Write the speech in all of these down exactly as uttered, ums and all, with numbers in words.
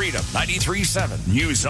Freedom ninety-three point seven News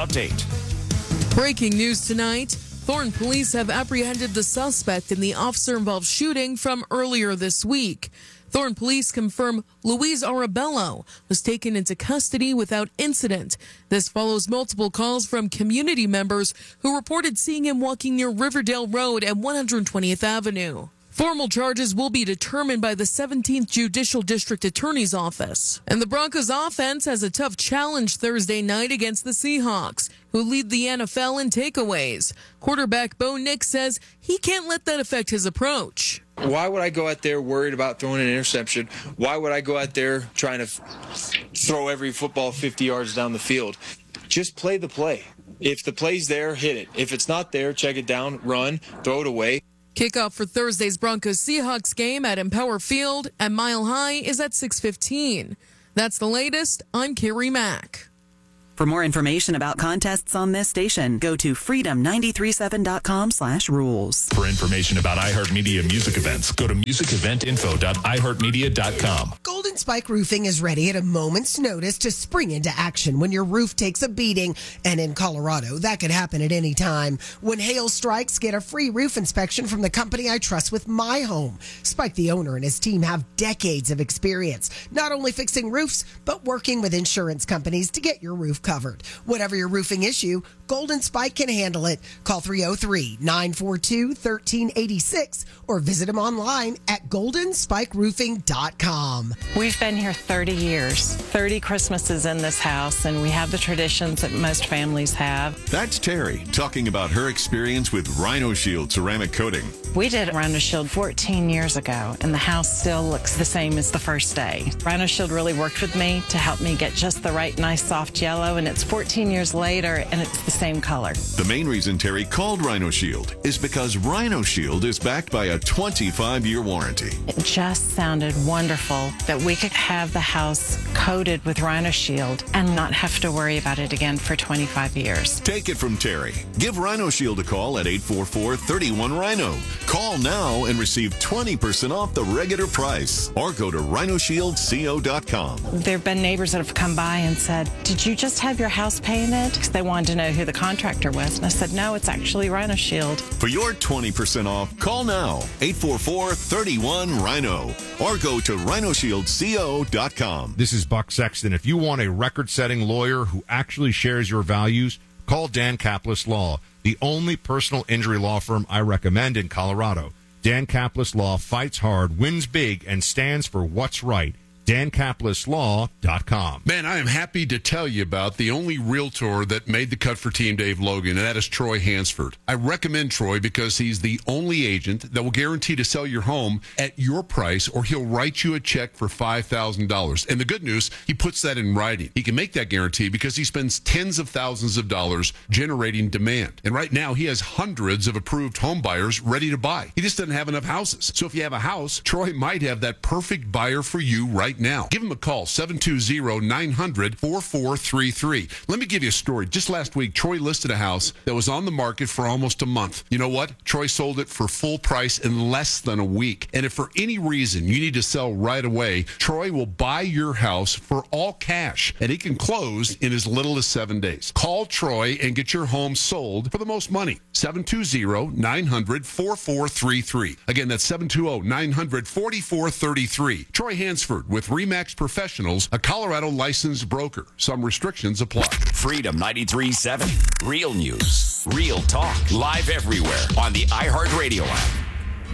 Update. Breaking news tonight. Thornton police have apprehended the suspect in the officer-involved shooting from earlier this week. Thornton police confirm Luis Arabello was taken into custody without incident. This follows multiple calls from community members who reported seeing him walking near Riverdale Road and one hundred twentieth Avenue. Formal charges will be determined by the seventeenth Judicial District Attorney's Office. And the Broncos offense has a tough challenge Thursday night against the Seahawks, who lead the N F L in takeaways. Quarterback Bo Nix says he can't let that affect his approach. Why would I go out there worried about throwing an interception? Why would I go out there trying to f- throw every football fifty yards down the field? Just play the play. If the play's there, hit it. If it's not there, check it down, run, throw it away. Kickoff for Thursday's Broncos-Seahawks game at Empower Field and Mile High is at six fifteen. That's the latest. I'm Carrie Mack. For more information about contests on this station, go to freedom nine three seven dot com slash rules. For information about iHeartMedia music events, go to music event info dot i heart media dot com. Golden Spike Roofing is ready at a moment's notice to spring into action when your roof takes a beating. And in Colorado, that could happen at any time. When hail strikes, get a free roof inspection from the company I trust with my home. Spike, the owner, and his team have decades of experience, not only fixing roofs, but working with insurance companies to get your roof covered. Whatever your roofing issue, Golden Spike can handle it. Call three oh three, nine four two, one three eight six or visit them online at golden spike roofing dot com. We've been here thirty years, thirty Christmases in this house, and we have the traditions that most families have. That's Terry talking about her experience with Rhino Shield ceramic coating. We did Rhino Shield fourteen years ago, and the house still looks the same as the first day. Rhino Shield really worked with me to help me get just the right nice soft yellow, and it's fourteen years later, and it's the same color. The main reason Terry called Rhino Shield is because Rhino Shield is backed by a twenty-five year warranty. It just sounded wonderful that we could have the house coated with Rhino Shield and not have to worry about it again for twenty-five years. Take it from Terry. Give Rhino Shield a call at eight four four, three one, Rhino. Call now and receive twenty percent off the regular price or go to rhino shield co dot com. There have been neighbors that have come by and said, "Did you just have your house painted?" Because they wanted to know who the contractor was. And I said, "No, it's actually Rhino Shield." For your twenty percent off, call now, eight four four, three one, Rhino, or go to rhino shield co dot com. This is Buck Sexton. If you want a record-setting lawyer who actually shares your values, call Dan Kaplis Law, the only personal injury law firm I recommend in Colorado. Dan Kaplis Law fights hard, wins big, and stands for what's right. dan kaplis law dot com. Man, I am happy to tell you about the only realtor that made the cut for Team Dave Logan, and that is Troy Hansford. I recommend Troy because he's the only agent that will guarantee to sell your home at your price, or he'll write you a check for five thousand dollars. And the good news, he puts that in writing. He can make that guarantee because he spends tens of thousands of dollars generating demand. And right now, he has hundreds of approved home buyers ready to buy. He just doesn't have enough houses. So if you have a house, Troy might have that perfect buyer for you right now. Give him a call, seven two zero, nine hundred, four four three three. Let me give you a story. Just last week, Troy listed a house that was on the market for almost a month. You know what? Troy sold it for full price in less than a week. And if for any reason you need to sell right away, Troy will buy your house for all cash, and he can close in as little as seven days. Call Troy and get your home sold for the most money. seven two zero, nine hundred, four four three three. Again, that's seven two zero, nine hundred, four four three three. Troy Hansford with RE/MAX Professionals, a Colorado licensed broker. Some restrictions apply. Freedom ninety-three point seven. Real news, real talk, live everywhere on the iHeartRadio app.